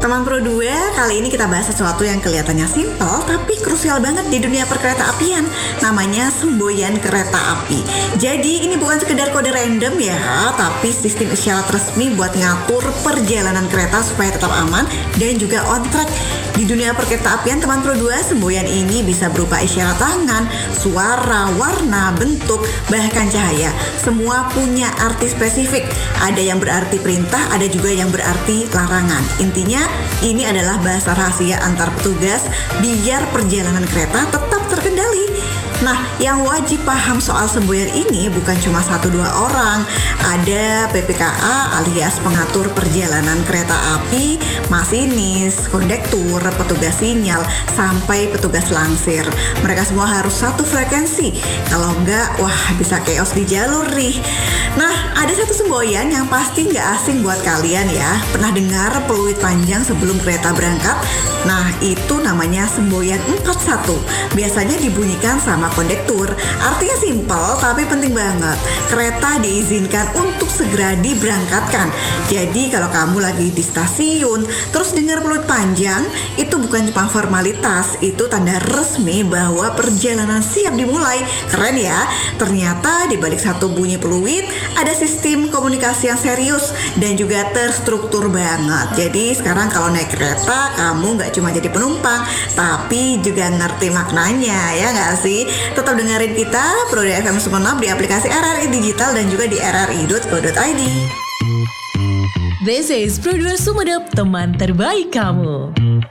Teman Pro 2, kali ini kita bahas sesuatu yang kelihatannya simpel tapi krusial banget di dunia perkereta apian. Namanya semboyan kereta api. Jadi ini bukan sekedar kode random ya, tapi sistem isyarat resmi buat ngatur perjalanan kereta supaya tetap aman dan juga on track. Di dunia perkereta apian Teman Pro 2, semboyan ini bisa berupa isyarat tangan, suara, warna, bentuk, bahkan cahaya. Semua punya arti spesifik. Ada yang berarti perintah, ada juga yang berarti larangan. Intinya, ini adalah bahasa rahasia antar petugas biar perjalanan kereta tetap terkendali. Nah, yang wajib paham soal semboyan ini bukan cuma 1-2 orang. Ada PPKA alias pengatur perjalanan kereta api, masinis, kondektur, petugas sinyal, sampai petugas langsir. Mereka semua harus satu frekuensi. Kalau enggak, wah bisa chaos di jalur nih. Nah, ada satu semboyan yang pasti nggak asing buat kalian ya. Pernah dengar peluit panjang sebelum kereta berangkat? Nah, itu namanya semboyan 41. Biasanya dibunyikan sama kondektur. Artinya simpel tapi penting banget. Kereta diizinkan untuk segera diberangkatkan. Jadi kalau kamu lagi di stasiun terus dengar peluit panjang, itu bukan cuma formalitas, itu tanda resmi bahwa perjalanan siap dimulai. Keren ya. Ternyata di balik satu bunyi peluit ada sistem komunikasi yang serius dan juga terstruktur banget. Jadi sekarang kalau naik kereta, kamu nggak cuma jadi penumpang, tapi juga ngerti maknanya, ya nggak sih? Tetap dengerin kita Pro 2 FM Sumeneb di aplikasi RRI Digital dan juga di rri.co.id. This is Pro 2 Sumeneb, teman terbaik kamu.